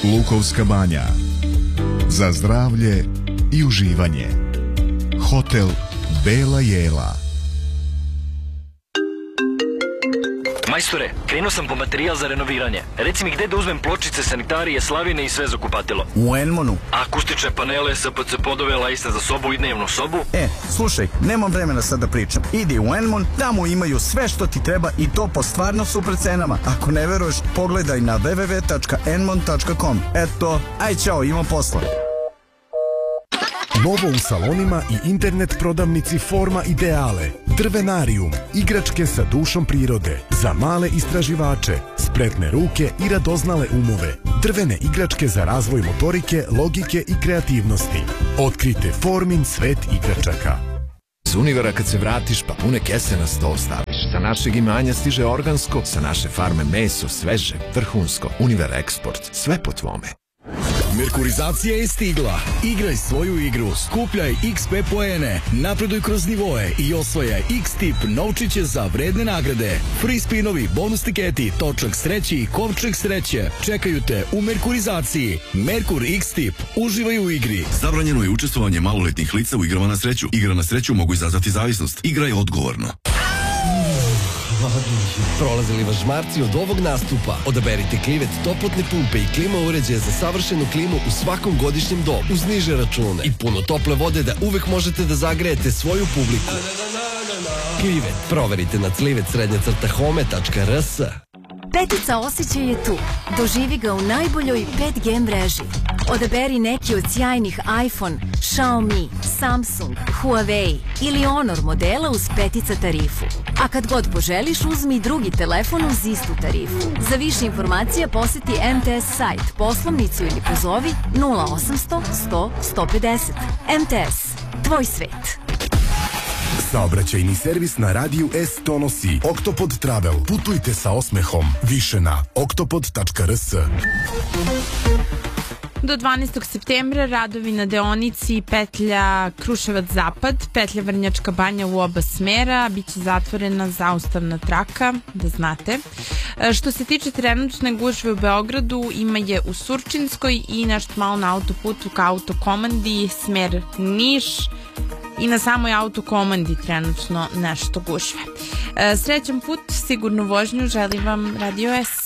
Lukovska banja. Za zdravlje i uživanje. Hotel Bela Jela. Majstore, krenuo sam po materijal za renoviranje. Reci mi gde da uzmem pločice, sanitarije, slavine i sve za kupatilo. U Enmonu. Akustične panele, SPC podove, lajsne za sobu i dnevnu sobu. Slušaj, nemam vremena sad da pričam. Idi u Enmon, tamo imaju sve što ti treba i to po stvarno super cenama. Ako ne veruješ, pogledaj na www.enmon.com. Eto, aj čao, imam posla. Novo u salonima i internet prodavnici Forma Ideale. Drvenarijum, igračke sa dušom prirode, za male istraživače, spretne ruke i radoznale umove. Drvene igračke za razvoj motorike, logike i kreativnosti. Otkrite Formin svet igračaka. Iz Univera kad se vratiš pa pune kese na sto staviš. Sa našeg imanja stiže organsko, sa naše farme meso, sveže, vrhunsko. Univer Eksport, sve po tvome. Merkurizacija je stigla. Igraj svoju igru, skupljaj XP poene, napreduj kroz nivoe i osvajaj X-tip novčiće za vredne nagrade. Free spinovi, bonus tiketi, točak sreće i kovčeg sreće čekaju te u Merkurizaciji. Merkur X-tip. Uživaj u igri. Zabranjeno je učestvovanje maloletnih lica u igrama na sreću. Igre na sreću mogu izazvati zavisnost. Igraj odgovorno. Prolazili vas žmarci od ovog nastupa? Odaberite Klivet toplotne pumpe i klima uređaje za savršenu klimu u svakom godišnjem dobu uz niže račune i puno tople vode da uvek možete da zagrejete svoju publiku. Klivet. Proverite na clivet_home.rs. Petica osjećaj je tu. Doživi ga u najboljoj 5G mreži. Odaberi neki od sjajnih iPhone, Xiaomi, Samsung, Huawei ili Honor modela uz petica tarifu. A kad god poželiš, uzmi drugi telefon uz istu tarifu. Za više informacija poseti MTS sajt, poslovnicu ili pozovi 0800 100 150. MTS. Tvoj svet. Saobraćajni servis na radiju S to nosi Oktopod Travel. Putujte sa osmehom. Više na oktopod.rs. Do 12. septembra radovi na deonici petlja Kruševac-Zapad, petlja Vrnjačka Banja u oba smera, bit će zatvorena zaustavna traka, da znate. Što se tiče trenutne gužve u Beogradu, ima je u Surčinskoj i nešto malo na autoputu ka Autokomandi, smer Niš, i na samoj Autokomandi trenutno nešto gužve. Srećan put, sigurnu vožnju, želim vam Radio S.